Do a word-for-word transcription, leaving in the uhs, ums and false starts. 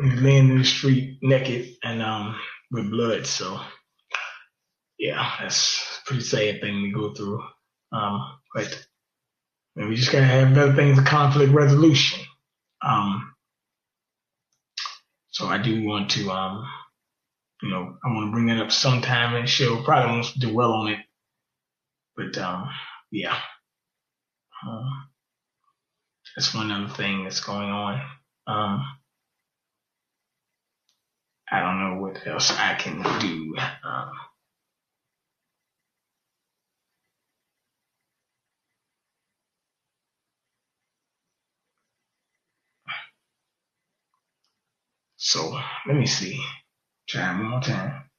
laying in the street naked and um with blood. So yeah, that's a pretty sad thing to go through. Um, but we just gotta have better things of conflict resolution. Um, so I do want to um, you know, I want to bring that up sometime in the show. Probably won't do well on it, but um, yeah, um, that's one other thing that's going on. Um, I don't know what else I can do. Um, so let me see. Try one more time.